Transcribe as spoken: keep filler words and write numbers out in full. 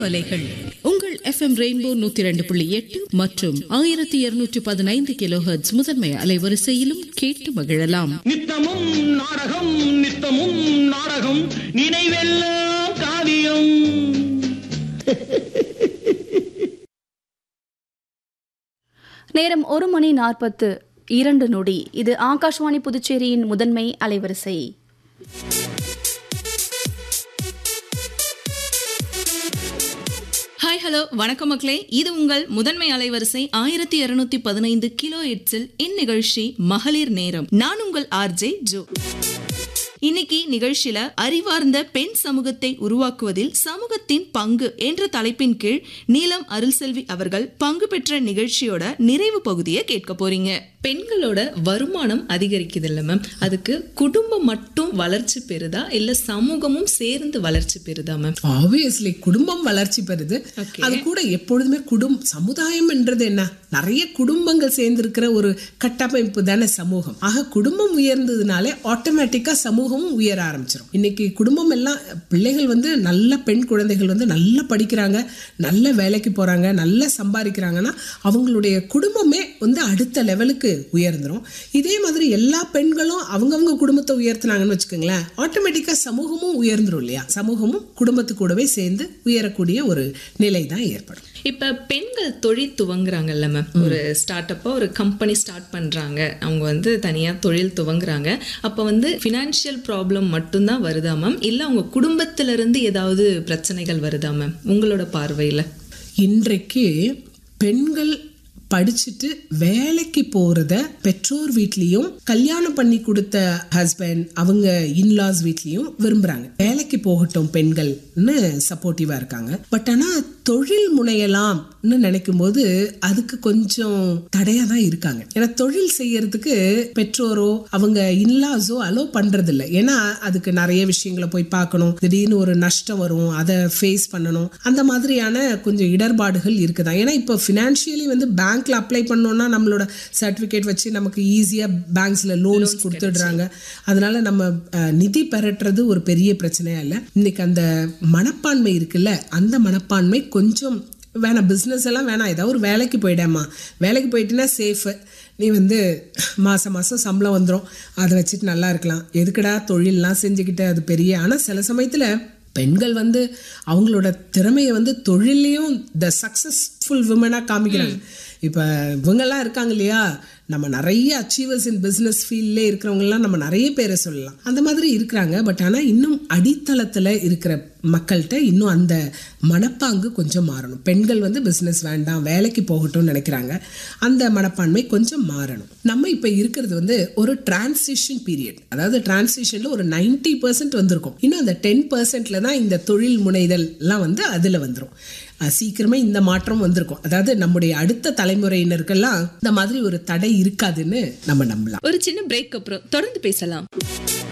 அலைகள் உங்கள் FM rainbow நூத்தி ரெண்டு புள்ளி எட்டு மற்றும் ஆயிரத்தி இருநூற்றி பதினைந்து கிலோஹெர்ட்ஸ் முதன்மை அலைவரிசையிலும் கேட்டு மகிழலாம். நித்தமும் நாடகம் நித்தமும் நாடகம் நினைவெல்லாம் காவியம். நேரம் ஒரு மணி நாற்பத்து இரண்டு நொடி. இது ஆகாஷ்வாணி புதுச்சேரியின் முதன்மை அலைவரிசை. ஹாய் ஹலோ வணக்கம் மக்களே, இது உங்கள் முதன்மை அலைவரிசை ஆயிரத்தி இருநூத்தி பதினைந்து கிலோ ஹெர்ட்ஸில் இந்நிகழ்ச்சி மகளிர் நேரம். நான் உங்கள் ஆர்ஜே ஜோ. இன்னைக்கு நிகழ்ச்சியில அறிவார்ந்த பெண் சமூகத்தை உருவாக்குவதில் சமூகத்தின் பங்கு என்ற தலைப்பின் கீழ் நீலம் அருள்செல்வி அவர்கள் பங்கு பெற்ற நிகழ்ச்சியோட நிறைவு பகுதியை கேட்க போறீங்க. பெண்களோட வருமானம் அதிகரிக்குது இல்ல மேம், அதுக்கு குடும்பம் மட்டும் வளர்ச்சி பெறுதா இல்ல சமூகமும் சேர்ந்து வளர்ச்சி பெறுதா மேம்? ஆப்வியஸ்லி குடும்பம் வளர்ச்சி பெறுது. அது கூட எப்பொழுதுமே குடும்பம் சமுதாயம் என்றது என்ன, நிறைய குடும்பங்கள் சேர்ந்து இருக்கிற ஒரு கட்டமைப்பு தானே சமூகம். ஆக குடும்பம் உயர்ந்ததுனாலே ஆட்டோமேட்டிக்கா சமூகமும் உயர ஆரம்பிச்சிடும். இன்னைக்கு குடும்பம் எல்லாம் பிள்ளைகள் வந்து நல்ல பெண் குழந்தைகள் வந்து நல்லா படிக்கிறாங்க, நல்ல வேலைக்கு போறாங்க, நல்லா சம்பாதிக்கிறாங்கன்னா அவங்களுடைய குடும்பமே வந்து அடுத்த லெவலுக்கு உயர்ந்துரும். இதே மாதிரி எல்லா பெண்களும் அவங்கவங்க குடும்பத்தை உயர்த்தினாங்கன்னு வச்சுக்கோங்களேன், ஆட்டோமேட்டிக்கா சமூகமும் உயர்ந்துரும் இல்லையா? சமூகமும் குடும்பத்து கூடவே சேர்ந்து உயரக்கூடிய ஒரு நிலை தான் ஏற்படும். இப்ப பெண்கள் தொழில் துவங்குறாங்கல்ல மேம், ஒரு ஸ்டார்ட் அப்பா ஒரு கம்பெனி ஸ்டார்ட் பண்றாங்க, அவங்க வந்து தனியா தொழில் துவங்குறாங்க. அப்ப வந்து பினான்சியல் ப்ராப்ளம் மட்டும்தான் வருதா மேம், இல்ல அவங்க குடும்பத்தில இருந்து ஏதாவது பிரச்சனைகள் வருதா மேம் உங்களோட பார்வையில? இன்றைக்கு பெண்கள் படிச்சுட்டு வேலைக்கு போறத பெற்றோர் வீட்லயும் கல்யாணம் பண்ணி கொடுத்த ஹஸ்பண்ட் அவங்க இன்லாஸ் வீட்லயும் விரும்புறாங்க. வேலைக்கு போகட்டும் பெண்கள்னு சப்போர்ட்டிவா இருக்காங்க. பட் ஆனா தொழில் முனையலாம்னு நினைக்கும் போது அதுக்கு கொஞ்சம் தடையா தான் இருக்காங்க. ஏன்னா தொழில் செய்யறதுக்கு பெற்றோரோ அவங்க இன்லாஸோ அலோ பண்றது இல்லை. ஏன்னா அதுக்கு நிறைய விஷயங்களை போய் பார்க்கணும், திடீர்னு ஒரு நஷ்டம் வரும், அதை ஃபேஸ் பண்ணணும், அந்த மாதிரியான கொஞ்சம் இடர்பாடுகள் இருக்குதான். ஏன்னா இப்போ ஃபினான்ஷியலி வந்து பேங்க் அப்ளை பண்ணோம்னா நம்மளோட சர்டிபிகேட் வச்சு நமக்கு ஈஸியா பேங்க்ஸ்ல லோன்ஸ் கொடுத்துடுறாங்க. அதனால நம்ம நிதி பெறட்டுறது ஒரு பெரிய பிரச்சனையா இல்லை. இன்னைக்கு அந்த மனப்பான்மை இருக்குல்ல, அந்த மனப்பான்மை கொஞ்சம் வேணாம். பிஸ்னஸ் எல்லாம் வேணாம், ஏதாவது ஒரு வேலைக்கு போயிடாமா, வேலைக்கு போயிட்டுனா சேஃபு, நீ வந்து மாதம் மாதம் சம்பளம் வந்துடும், அதை வச்சுட்டு நல்லா இருக்கலாம், எதுக்கடா தொழிலெலாம் செஞ்சுக்கிட்டு அது பெரிய. ஆனால் சில சமயத்தில் பெண்கள் வந்து அவங்களோட திறமையை வந்து தொழிலையும் த சக்ஸஸ்ஃபுல் விமனாக காமிக்கிறாங்க. இப்போ இவங்கெல்லாம் இருக்காங்க இல்லையா, நம்ம நிறைய அச்சீவர்ஸ் இன் பிஸ்னஸ் ஃபீல்ட்லேயே இருக்கிறவங்கலாம் நம்ம நிறைய பேரை சொல்லலாம், அந்த மாதிரி இருக்கிறாங்க. பட் ஆனால் இன்னும் அடித்தளத்தில் இருக்கிற மக்கள்கிட்ட இன்னும் அந்த மனப்பாங்கு கொஞ்சம் மாறணும். பெண்கள் வந்து பிஸ்னஸ் வேண்டாம் வேலைக்கு போகட்டும்னு நினைக்கிறாங்க, அந்த மனப்பான்மை கொஞ்சம் மாறணும். நம்ம இப்போ இருக்கிறது வந்து ஒரு டிரான்சிஷன் பீரியட். அதாவது டிரான்சிஷனில் ஒரு நைன்டி பர்சன்ட் வந்திருக்கும், இன்னும் அந்த டென் பர்சன்ட்ல தான் இந்த தொழில் முனைதல்லாம் வந்து அதில் வந்துடும். சீக்கிரமே இந்த மாற்றம் வந்திருக்கும். அதாவது நம்முடைய அடுத்த தலைமுறையினருக்கெல்லாம் இந்த மாதிரி ஒரு தடை இருக்காதுன்னு நம்ம நம்பலாம். ஒரு சின்ன பிரேக் அப்புறம் தொடர்ந்து பேசலாம்.